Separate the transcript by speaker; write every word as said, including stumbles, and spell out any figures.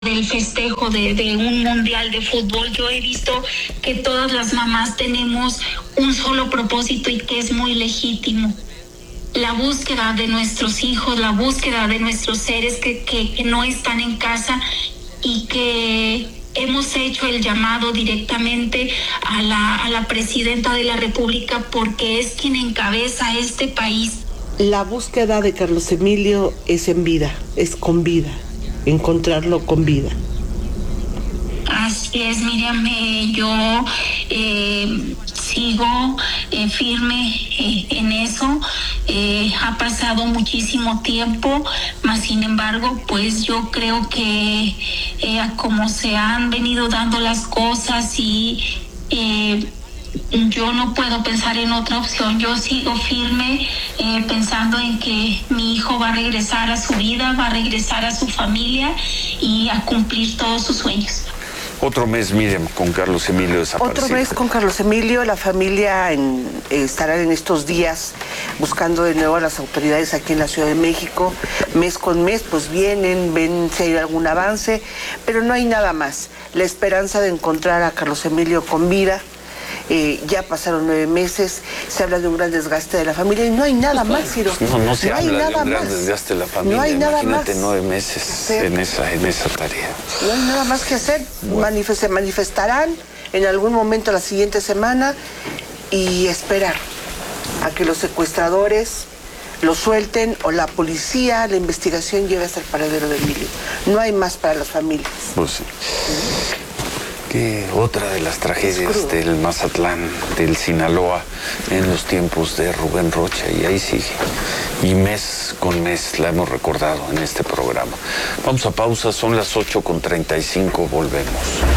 Speaker 1: del festejo de, de un mundial de fútbol. Yo he visto que todas las mamás tenemos un solo propósito y que es muy legítimo: la búsqueda de nuestros hijos, la búsqueda de nuestros seres que, que, que no están en casa, y que hemos hecho el llamado directamente a la, a la presidenta de la República, porque es quien encabeza este país.
Speaker 2: La búsqueda de Carlos Emilio es en vida, es con vida, encontrarlo con vida.
Speaker 1: Así es, Miriam, eh, yo eh, sigo eh, firme eh, en eso. Eh, ha pasado muchísimo tiempo, mas sin embargo, pues yo creo que eh, como se han venido dando las cosas, y eh, yo no puedo pensar en otra opción. Yo sigo firme eh, pensando en que mi hijo va a regresar a su vida, va a regresar a su familia y a cumplir todos sus sueños.
Speaker 3: Otro mes, Miriam, con Carlos Emilio desaparecido.
Speaker 2: Otro mes con Carlos Emilio. La familia en, eh, estará en estos días buscando de nuevo a las autoridades aquí en la Ciudad de México. Mes con mes, pues vienen, ven si hay algún avance, pero no hay nada más. La esperanza de encontrar a Carlos Emilio con vida. Eh, ya pasaron nueve meses, se habla de un gran desgaste de la familia y no hay nada más, Ciro.
Speaker 3: No, no se
Speaker 2: no
Speaker 3: habla
Speaker 2: hay nada
Speaker 3: de un gran
Speaker 2: más.
Speaker 3: desgaste de la familia.
Speaker 2: No hay nada
Speaker 3: Imagínate
Speaker 2: más.
Speaker 3: nueve meses en esa, en esa tarea.
Speaker 2: No hay nada más que hacer. Bueno. Manif- se manifestarán en algún momento la siguiente semana y esperar a que los secuestradores lo suelten o la policía, la investigación lleve hasta el paradero de Emilio. No hay más para las familias.
Speaker 3: Pues sí. Que otra de las tragedias del Mazatlán, del Sinaloa, en los tiempos de Rubén Rocha, y ahí sigue. Y mes con mes la hemos recordado en este programa. Vamos a pausa, son las ocho con treinta y cinco, volvemos.